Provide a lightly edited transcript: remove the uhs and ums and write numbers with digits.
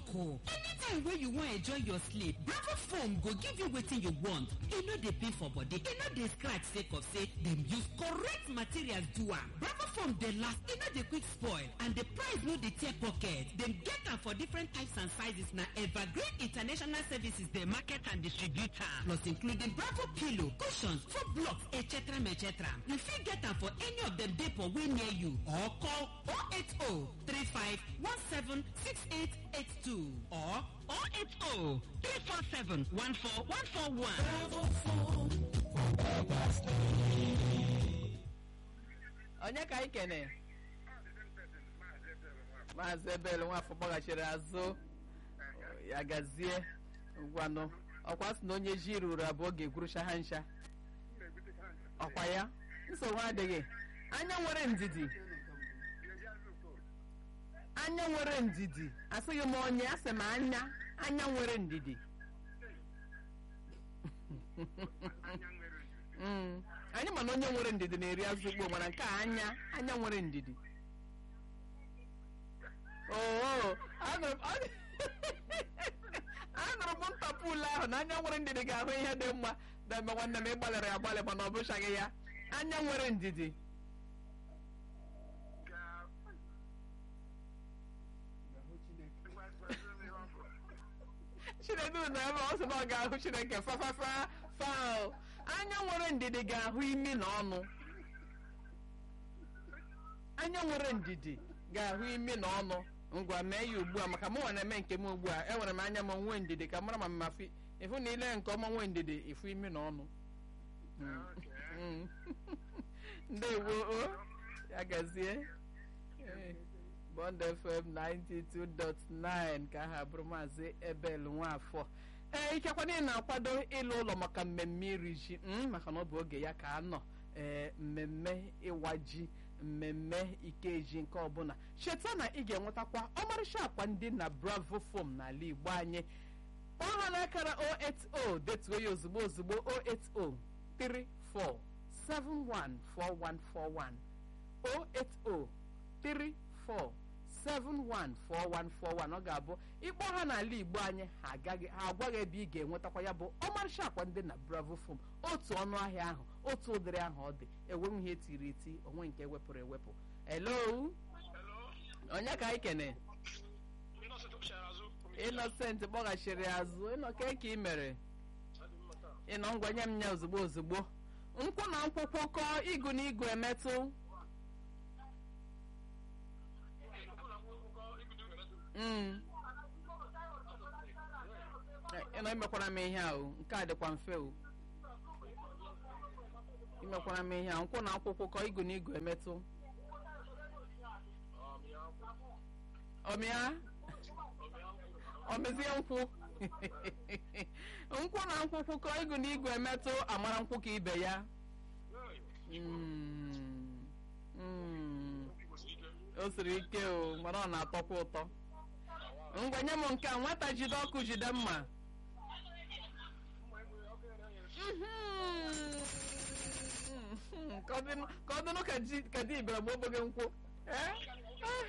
o. Anytime wey you wan enjoy your sleep, Bravo Foam go give you wetin you want. E no dey pain for body, e no dey scratch sake of say dem use correct materials do am. Bravo Foam dey last, e no dey quick spoil, and the price no dey tear pocket. Dem get am for different types and sizes. Na Evergreen International Services dey market and distribute am, plus including Bravo pillow, cushions, food blocks, etc. etc. You fit get am for any of dem depot wey near you, or call 080 35 17 6882 or 080 347 14141. Onye ka anyị kene? Maazị Ebel nwafọ gbaghachiri azụ ya gazie ngwanụ ọkwa sị na onye ji ruru abụọ ga-egwurucha ha ncha ọkwa ya nsogbu adịghị. Anya nwere ndidi asịghị m onye, asị m anya nwere ndidi. Anyị mana onye nwere ndidi na-eri azụ ugbo, mana nke a anya nwere ndidi. Anụrụ m ntapụ ule ahụ na anya nwere ndidi ga-ahụ ihe dị mma. Deme nwanne m ịgbalịrị agbalị mana ọ bụchaghị ya. Anya nwere ndidi Chinedu na ebe ọ sị na ọ ga-ahụ Chineke faal. Anya nwere ndidi ga-ahụ imi na ọnụ. Anya nwere ndidi ga-ahụ imi na ọnụ. Ngwa mee ya ugbu a, maka mụ nwa na-eme nke m ugbu a. Enwere m anya m nwee ndidi ka mara ma mmafi ịfụ na ile nke ọma nwee ndidi ịfụ imi na ọnụ. Ndewo ya gazie. Bond FM 92.9 ka ha bụrụ Maazị Ebel Nwafọ. Ikekwana ị na-akwado ịlụ ụlọ maka mmemme iri ji, maka na ọ bụ oge ya ka anọ mmemme ịwa ji, mmemme ikeji nke ọbụla. Cheta na ị ga-enwetakwa ọmarịcha akwa ndị na Bravo Foam n'ala Igbo anyị. Kpọọ ha n'akara 080, detuo ya ozugbo 080 34 714141 080 34 714141. Ọ ga-abụ ịkpọ ha n'ala Igbo anyị, ha agwaghị ebe ị ga-enwetakwa ya bụ ọmarịcha akwa ndị na Bravo Foam. Otu ọnụ ahịa ahụ, otu ụdịrị ahụ ọ dị, enweghị ihe etiri eti, onwe nke ewepụrụ ewepụ. Hello, onye ka anyị kene? Innocent kpọghachiri azụ. Ịnọ ka ị mere? Ịnọ ngwa nye m ya ozugbo. Nkwụ na nkwụkwọ kọọ, igu na igu emetụ. Ịnọ imekwara m ihe ahụ, nke a dịkwa mfe o. Imekwara m ihe ahụ, nkwụ na akwụkwọ kọọ, igu na igu emetụ. Ọmịa? Ọmịzie nkwụ. Nkwụ na nkwụkwọ kọọ, igu na igu emetụ, amara nkwụ ka ibe ya. O siri ike o, mana ọ na-atọkwa ụtọ. Ngwa nye m nke a, nwata jide ọkụ jide mma. Ka ọ dịnụ ka di ibere ma o boghị nkwụ.